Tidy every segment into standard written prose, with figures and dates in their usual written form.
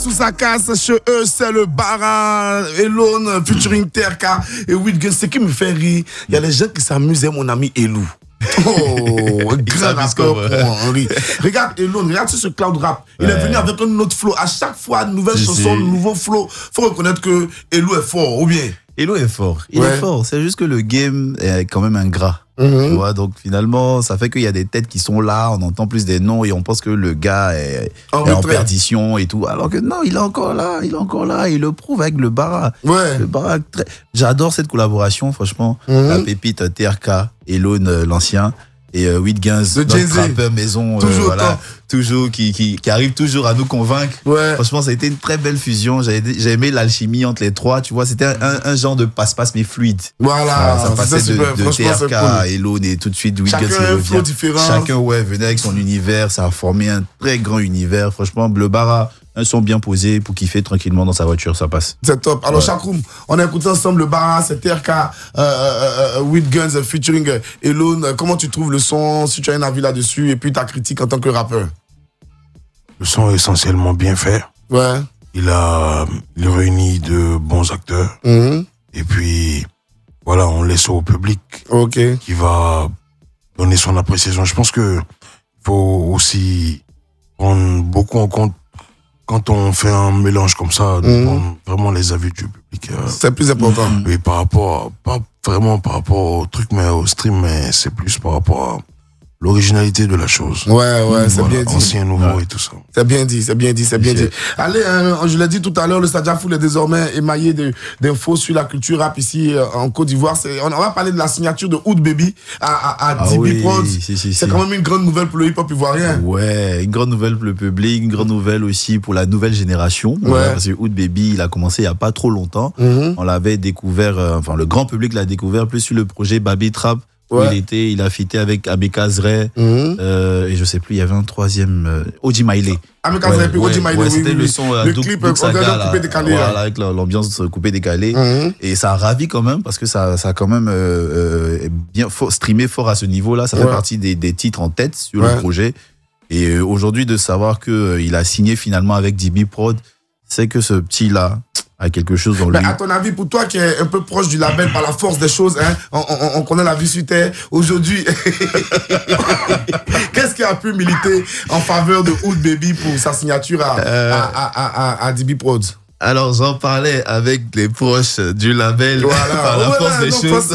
Sous sa casse, chez eux, c'est le Bara, Elone, featuring Terka et Whitgun. Ce qui me fait rire, il y a des gens qui s'amusent, mon ami Elou. Oh, grand rappeur pour Henri. Regarde Elone, regarde sur ce cloud rap. Il est venu avec un autre flow. À chaque fois, nouvelle chanson, nouveau flow. Faut reconnaître que Elou est fort, ou bien? Elou est fort. Il est fort. C'est juste que le game est quand même ingrat. Tu vois, donc finalement, ça fait qu'il y a des têtes qui sont là, on entend plus des noms et on pense que le gars est en perdition et tout. Alors que non, il est encore là, il le prouve avec le Bara. Le Bara, j'adore cette collaboration, franchement. La pépite TRK, Elone, l'ancien, et Whitgun, notre rappeur maison, toujours qui arrive toujours à nous convaincre. Franchement, ça a été une très belle fusion. J'ai aimé l'alchimie entre les trois. Tu vois, c'était un genre de passe-passe mais fluide. Ça passait de TRK, Elone et tout de suite Whitgun. Chacun un flow différent. Chacun venait avec son univers. Ça a formé un très grand univers. Franchement, le Bara, un son bien posé pour kiffer tranquillement dans sa voiture, ça passe. C'est top. Alors, Chakroum, on a écouté ensemble le Bara, c'est TRK, Whitgun featuring Elone. Comment tu trouves le son, si tu as un avis là-dessus, et puis ta critique en tant que rappeur? Le son est essentiellement bien fait. Il réunit de bons acteurs. Et puis, voilà, on laisse au public qui va donner son appréciation. Je pense que faut aussi prendre beaucoup en compte quand on fait un mélange comme ça, de prendre vraiment les avis du public. C'est plus important. Oui, pas vraiment par rapport au truc, mais au stream, mais c'est plus par rapport à l'originalité de la chose. C'est bien dit. Ancien, nouveau et tout ça. C'est bien dit. Allez, je l'ai dit tout à l'heure, le Stadia Full est désormais émaillé d'infos sur la culture rap ici en Côte d'Ivoire. On va parler de la signature de Oud Baby à DB Prod. C'est quand même une grande nouvelle pour le hip-hop ivoirien. Ouais, une grande nouvelle pour le public, une grande nouvelle aussi pour la nouvelle génération. Parce que Oud Baby, il a commencé il n'y a pas trop longtemps. On l'avait découvert, le grand public l'a découvert plus sur le projet Baby Trap. Il a fité avec Abekazre, et je sais plus, il y avait un troisième, Oji Maile. Abekazre puis Oji Maile, c'était le son le clip coupé décalé. Voilà, avec l'ambiance coupée décalée. Et ça a ravi quand même, parce que ça a quand même bien streamé fort à ce niveau-là. Ça fait partie des titres en tête sur le projet. Et aujourd'hui, de savoir qu'il a signé finalement avec DB Prod, c'est que ce petit-là a quelque chose dans lui. À ton avis, pour toi qui est un peu proche du label par la force des choses, on connaît la vie sur terre. Aujourd'hui, qu'est-ce qui a pu militer en faveur de Oud Baby pour sa signature à DB Prod? Alors, j'en parlais avec les proches du label par la force des choses.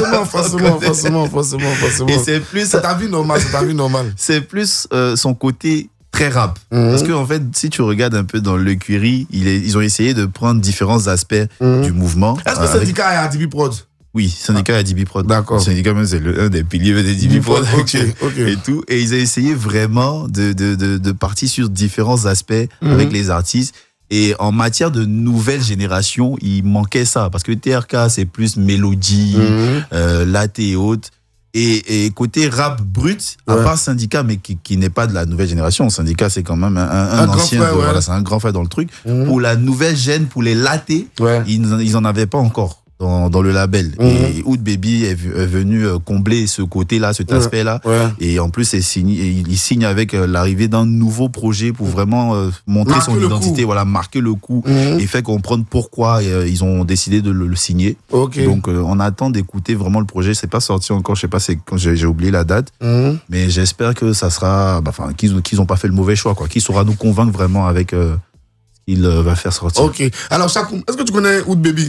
Forcément. Et c'est plus... C'est ta vie normale. C'est plus son côté très rap. Parce que, en fait, si tu regardes un peu dans l'écurie, ils ont essayé de prendre différents aspects du mouvement. Est-ce que le syndicat est à DB Prod? Oui, syndicat à DB Prod. D'accord. Le syndicat, même, c'est un des piliers de DB Prod. Et tout. Et ils ont essayé vraiment de partir sur différents aspects avec les artistes. Et en matière de nouvelle génération, il manquait ça. Parce que TRK, c'est plus mélodie, latte et autres. Et côté rap brut, à part Syndicat, mais qui n'est pas de la nouvelle génération. Syndicat, c'est quand même un ancien. C'est un grand frère dans le truc. Pour la nouvelle gène, pour les latés, ils n'en avaient pas encore dans le label. Et Oud Baby est venu combler ce côté-là, cet aspect-là. Et en plus, il signe avec l'arrivée d'un nouveau projet pour vraiment montrer son identité, marquer le coup et faire comprendre pourquoi ils ont décidé de le signer. Donc, on attend d'écouter vraiment le projet. C'est pas sorti encore, je sais pas, j'ai oublié la date. Mais j'espère que ça sera, qu'ils ont pas fait le mauvais choix, quoi. Qu'ils saura nous convaincre vraiment avec ce qu'il va faire sortir. Alors, Chakroum, est-ce que tu connais Oud Baby?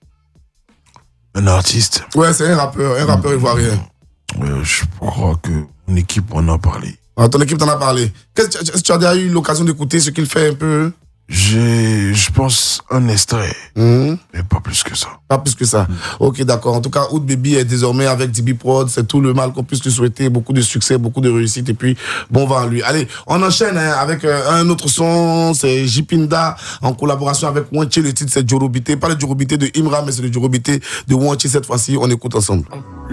Un artiste. C'est un rappeur ivoirien. Je crois que mon équipe en a parlé. Ton équipe t'en a parlé. Est-ce que tu as déjà eu l'occasion d'écouter ce qu'il fait un peu? Je pense un extrait, mais pas plus que ça. Pas plus que ça. Ok, d'accord. En tout cas, Oud Baby est désormais avec DB Prod. C'est tout le mal qu'on puisse lui souhaiter. Beaucoup de succès, beaucoup de réussite. Et puis, bon vent à lui. Allez, on enchaîne avec un autre son. C'est Jipinda en collaboration avec Wanchi. Le titre, c'est Djorobité. Pas le Djorobité de Imra, mais c'est le Djorobité de Wanchi cette fois-ci. On écoute ensemble.